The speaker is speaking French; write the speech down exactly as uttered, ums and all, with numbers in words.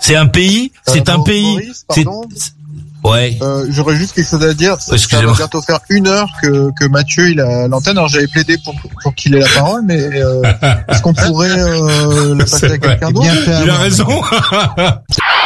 C'est un pays, c'est euh, un pays. Maurice, pardon. C'est... Ouais. Euh, j'aurais juste quelque chose à dire. Ça, ça Excusez-moi. va bientôt faire une heure que, que Mathieu il a l'antenne. Alors j'avais plaidé pour, pour qu'il ait la parole, mais euh, est-ce qu'on pourrait euh, la passer à quelqu'un d'autre? Il a raison.